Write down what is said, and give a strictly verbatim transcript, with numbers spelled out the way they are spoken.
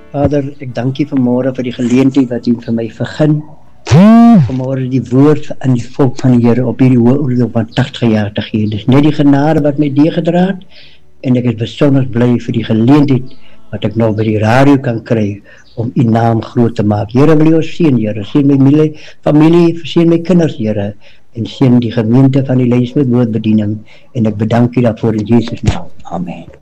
Vader, ek dank U vanmôre vir die geleentheid wat U vir my vergun. Vanmôre die woord aan die volk van die Here op hierdie hoë ouderdom van tachtig jaar te gee. Dis net die genade wat my deegedra het en ek is besonder bly vir die geleentheid wat ek nou by die radio kan kry om U naam groot te maak. Here, wil U ons seën, Here, seën my familie, familie, seën my kinders, Here, en seën die gemeente van die Ladysmith woordbediening en ek bedank U daarvoor in Jesus naam. Amen.